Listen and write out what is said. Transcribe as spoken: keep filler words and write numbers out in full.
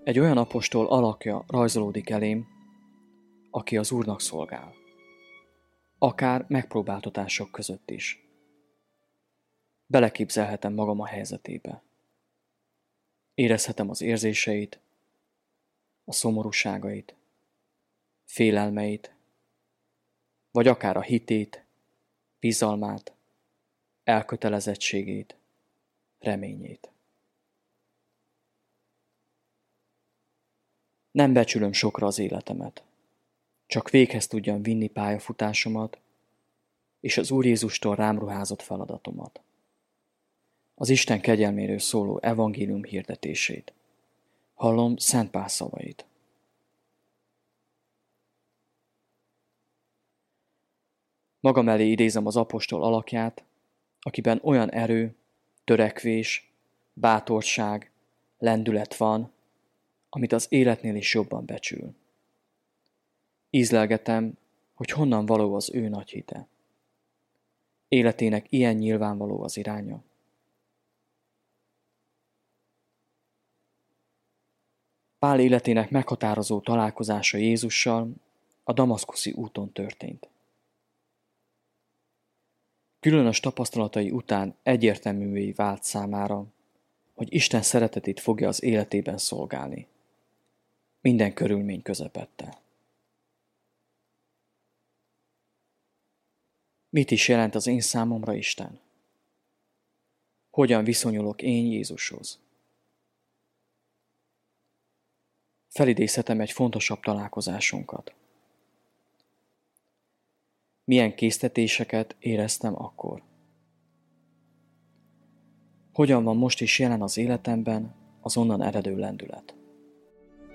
Egy olyan apostol alakja rajzolódik elém, aki az Úrnak szolgál. Akár megpróbáltatások között is. Beleképzelhetem magam a helyzetébe. Érezhetem az érzéseit, a szomorúságait, félelmeit, vagy akár a hitét, bizalmát, elkötelezettségét, reményét. Nem becsülöm sokra az életemet, csak véghez tudjam vinni pályafutásomat és az Úr Jézustól rám ruházott feladatomat. Az Isten kegyelméről szóló evangélium hirdetését. Hallom Szent Pál szavait. Magam elé idézem az apostol alakját, akiben olyan erő, törekvés, bátorság, lendület van, amit az életnél is jobban becsül. Ízlelgetem, hogy honnan való az ő nagy hite. Életének ilyen nyilvánvaló az iránya. Pál életének meghatározó találkozása Jézussal a damaszkuszi úton történt. Különös tapasztalatai után egyértelművé vált számára, hogy Isten szeretetét fogja az életében szolgálni. Minden körülmény közepette. Mit is jelent az én számomra Isten? Hogyan viszonyulok én Jézushoz? Felidézhetem egy fontosabb találkozásunkat. Milyen késztetéseket éreztem akkor? Hogyan van most is jelen az életemben az onnan eredő lendület?